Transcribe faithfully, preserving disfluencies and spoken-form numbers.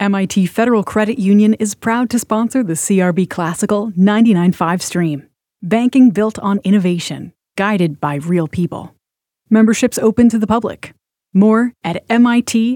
M I T Federal Credit Union is proud to sponsor the C R B Classical ninety-nine point five stream. Banking built on innovation, guided by real people. Memberships open to the public. More at mit